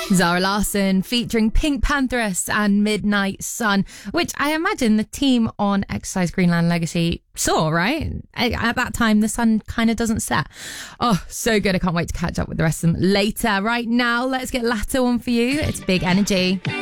Zara Larsson featuring Pink Pantheress and Midnight Sun, which I imagine the team on Exercise Greenland Legacy saw, right? At that time, the sun kind of doesn't set. Oh, so good. I can't wait to catch up with the rest of them later. Right now, let's get Lato on for you. It's Big Energy.